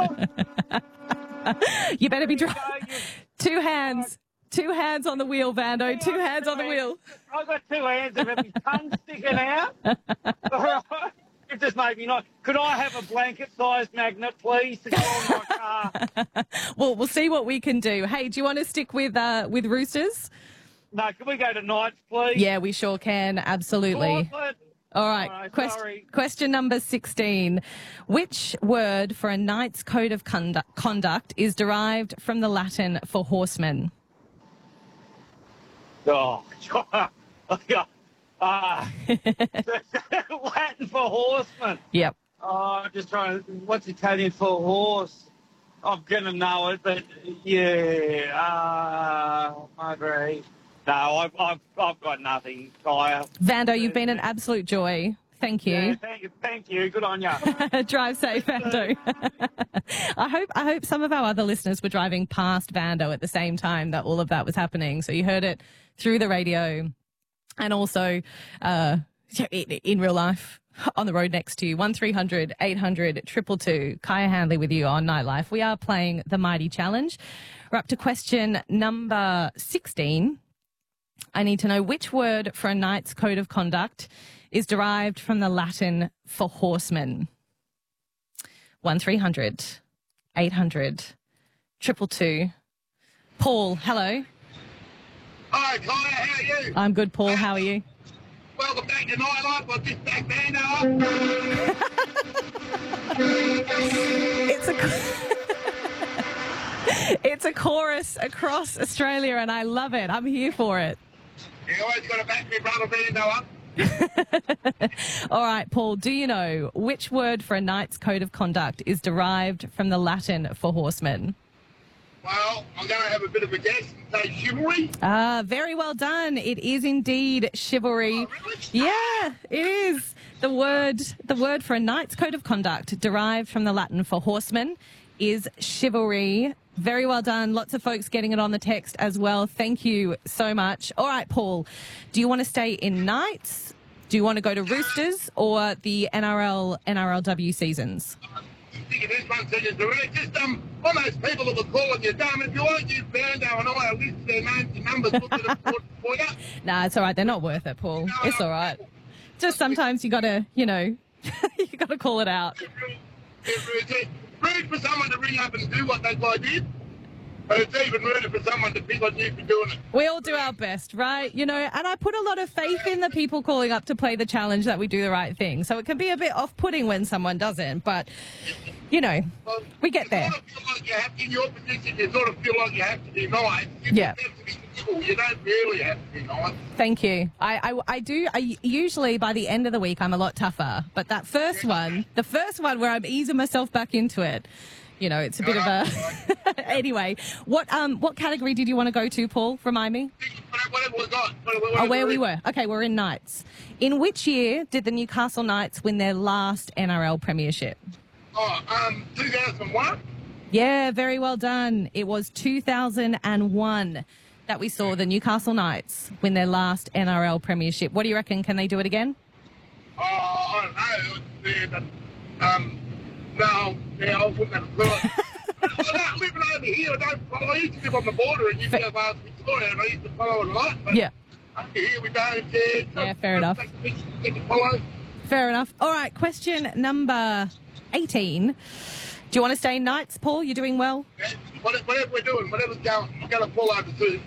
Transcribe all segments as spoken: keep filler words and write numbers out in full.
You better be There you driving. go, you- Two hands. Two hands on the wheel, Vando. Two hands on the wheel. I've got two hands and my tongue sticking out. All right. It just made me not. Could I have a blanket-sized magnet, please, to go on my car? Well, we'll see what we can do. Hey, do you want to stick with uh, with Roosters? No, can we go to Knights, please? Yeah, we sure can. Absolutely. Gauntlet. All right. All right, Quest- sorry. question number sixteen. Which word for a knight's code of condu- conduct is derived from the Latin for horseman? Oh, God. Ah, Latin for horseman. Yep. Oh, I'm just trying to. What's Italian for horse? I'm gonna know it, but yeah. Ah, uh, Margaret. No, I've, I've, I've got nothing, Kaya. Vando, you've been an absolute joy. Thank you. Yeah, thank you, thank you. Good on you. Drive safe, Vando. I hope I hope some of our other listeners were driving past Vando at the same time that all of that was happening. So you heard it through the radio and also uh, in, in real life on the road next to you. one three hundred eight hundred two two two. Kaya Handley with you on Nightlife. We are playing the Mighty Challenge. We're up to question number sixteen. I need to know which word for a knight's code of conduct is derived from the Latin for horseman. one three hundred eight hundred two two two. Paul, hello. Hi, Kaya, how are you? I'm good, Paul. How are you? Welcome back to Nightlife. I've just back there now. It's a it's a chorus across Australia, and I love it. I'm here for it. You always got to back me, brother Vando up. All right, Paul, do you know which word for a knight's code of conduct is derived from the Latin for horseman? Well, I'm going to have a bit of a guess and say chivalry. Ah, very well done. It is indeed chivalry. Oh, really? Yeah, it is. The word the word for a knight's code of conduct derived from the Latin for horseman is chivalry. Very well done. Lots of folks getting it on the text as well. Thank you so much. All right, Paul, do you want to stay in Knights? Do you want to go to Roosters or the N R L, N R L W seasons? I'm thinking this one seconds already. Just um, on those people that were calling you dumb, if you want you Vando and I, I'll list their names and numbers, look at them for you. Nah, it's all right. They're not worth it, Paul. It's all right. Just sometimes you got to, you know, you got to call it out. It's rude, it's rude for someone to ring up and do what that guy did, but it's even ruder for someone to pick on you for doing it. We all do our best, right? You know, and I put a lot of faith in the people calling up to play the challenge that we do the right thing. So it can be a bit off-putting when someone doesn't, but, you know, Well, we get you there. Sort of feel like you have, in your position, you sort of feel like you have to be nice. You Yeah. just have to be civil. You don't really have to be nice. Thank you. I, I, I do. I usually by the end of the week I'm a lot tougher, but that first one, the first one where I'm easing myself back into it, you know, it's a bit of a. Anyway, what um what category did you want to go to, Paul? Remind me. Whatever we got. Whatever, Oh, where we were. Okay, we're in Knights. In which year did the Newcastle Knights win their last N R L premiership? Oh, um, two thousand one. Yeah, very well done. It was two thousand one that we saw the Newcastle Knights win their last N R L premiership. What do you reckon? Can they do it again? Oh, I don't know. Yeah, but, um, no, yeah, I wouldn't have a clue. I'm not living over here. I don't follow. I used to live on the border and used to have asked Victoria, and I used to follow it a lot. But Yeah. over here we don't. Yeah, Yeah, fair enough. Get to follow. Fair enough. All right, question number eighteen. Do you want to stay in Knights, Paul? You're doing well? Yeah, whatever we're doing, whatever's going, I'm going to pull over soon.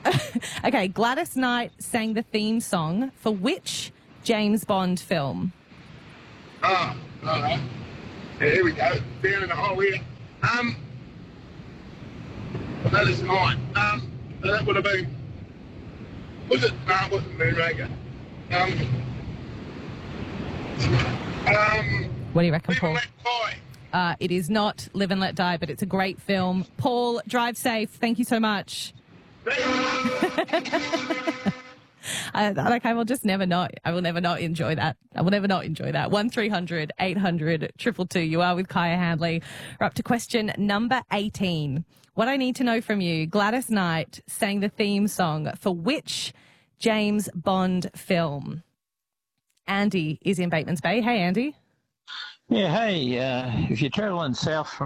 Okay, Gladys Knight sang the theme song for which James Bond film? Oh, all right. Yeah, here we go. Down in the hole here. Um, that is mine. Um, that would have been. Was it? No, it wasn't Moonraker. Um, um, What do you reckon, Live Paul? and Let Die. Uh, it is not Live and Let Die, but it's a great film. Paul, drive safe. Thank you so much. I, like I will just never not. I will never not enjoy that. I will never not enjoy that. One three hundred eight hundred two two two. You are with Kaya Handley. We're up to question number eighteen. What I need to know from you: Gladys Knight sang the theme song for which James Bond film? Andy is in Batemans Bay. Hey, Andy. Yeah, hey, uh, if you're travelling south from